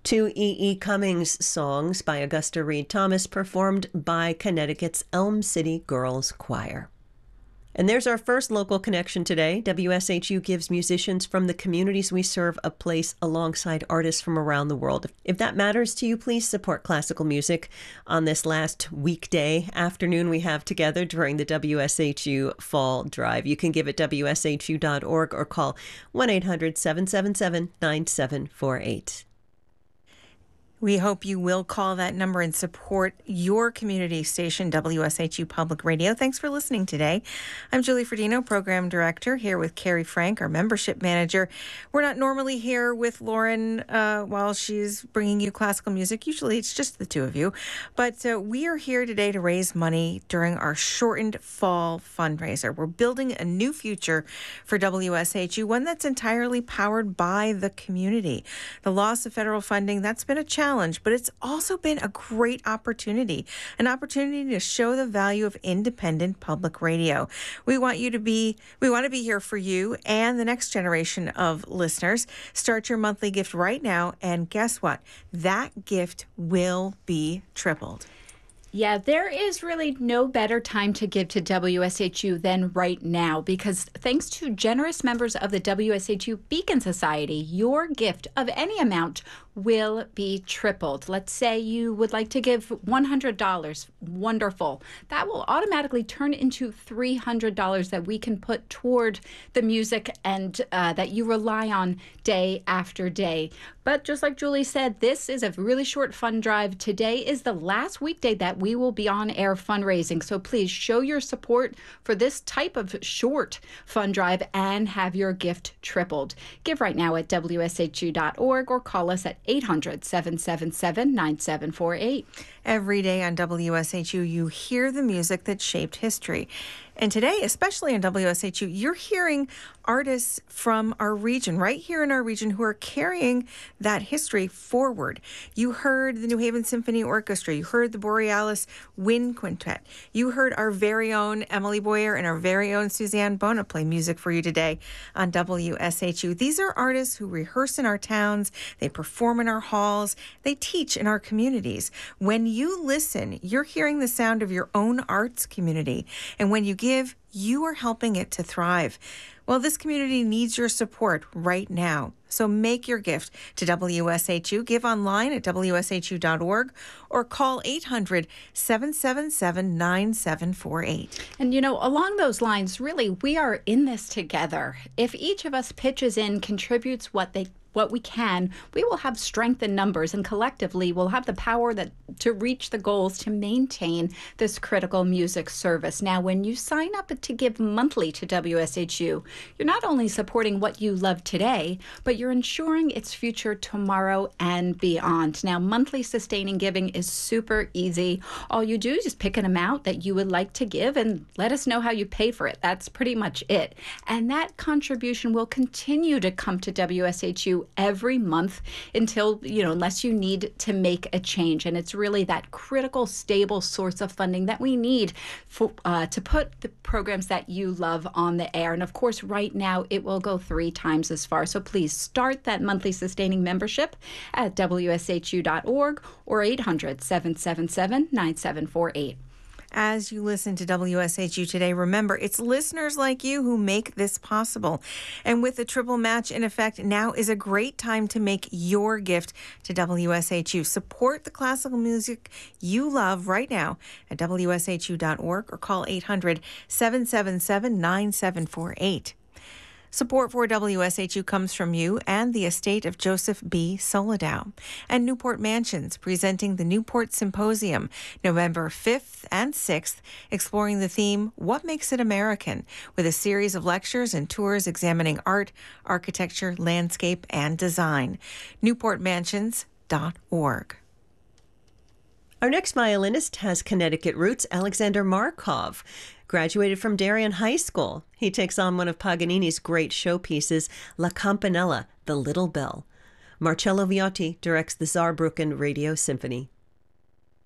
Two E. Cummings songs by Augusta Reed Thomas performed by Connecticut's Elm City Girls Choir. And there's our first local connection today. WSHU gives musicians from the communities we serve a place alongside artists from around the world. If that matters to you, please support classical music on this last weekday afternoon we have together during the WSHU Fall Drive. You can give at WSHU.org or call 1-800-777-9748. We hope you will call that number and support your community station, WSHU Public Radio. Thanks for listening today. I'm Julie Ferdino, Program Director, here with Carrie Frank, our Membership Manager. We're not normally here with Lauren while she's bringing you classical music. Usually it's just the two of you. But we are here today to raise money during our shortened fall fundraiser. We're building a new future for WSHU, one that's entirely powered by the community. The loss of federal funding, that's been a challenge, but it's also been a great opportunity, an opportunity to show the value of independent public radio. We want to be here for you and the next generation of listeners. Start your monthly gift right now, and guess what? That gift will be tripled. Yeah, there is really no better time to give to WSHU than right now, because thanks to generous members of the WSHU Beacon Society, your gift of any amount will be tripled. Let's say you would like to give $100. Wonderful. That will automatically turn into $300 that we can put toward the music and that you rely on day after day. But just like Julie said, this is a really short fund drive. Today is the last weekday that we will be on air fundraising. So please show your support for this type of short fund drive and have your gift tripled. Give right now at WSHU.org or call us at 800-777-9748. Every day on WSHU, you hear the music that shaped history. And today, especially on WSHU, you're hearing artists from our region, right here in our region, who are carrying that history forward. You heard the New Haven Symphony Orchestra. You heard the Borealis Wind Quintet. You heard our very own Emily Boyer and our very own Suzanne Bona play music for you today on WSHU. These are artists who rehearse in our towns. They perform in our halls. They teach in our communities. When you listen, you're hearing the sound of your own arts community. And when you give, you are helping it to thrive. Well, this community needs your support right now. So make your gift to WSHU. Give online at WSHU.org or call 800-777-9748. And, along those lines, really, we are in this together. If each of us pitches in, contributes what we can, we will have strength in numbers, and collectively we'll have the power to reach the goals to maintain this critical music service. Now, when you sign up to give monthly to WSHU, you're not only supporting what you love today, but you're ensuring its future tomorrow and beyond. Now, monthly sustaining giving is super easy. All you do is just pick an amount that you would like to give and let us know how you pay for it. That's pretty much it. And that contribution will continue to come to WSHU every month until, unless you need to make a change. And it's really that critical, stable source of funding that we need to put the programs that you love on the air. And of course, right now, it will go 3 times as far. So please start that monthly sustaining membership at WSHU.org or 800-777-9748. As you listen to WSHU today, remember, it's listeners like you who make this possible. And with the triple match in effect, now is a great time to make your gift to WSHU. Support the classical music you love right now at WSHU.org or call 800-777-9748. Support for WSHU comes from you and the estate of Joseph B. Solidow and Newport Mansions, presenting the Newport Symposium, November 5th and 6th, exploring the theme, What Makes It American?, with a series of lectures and tours examining art, architecture, landscape, and design. NewportMansions.org. Our next violinist has Connecticut roots, Alexander Markov. Graduated from Darien High School, he takes on one of Paganini's great showpieces, La Campanella, The Little Bell. Marcello Viotti directs the Saarbrücken Radio Symphony.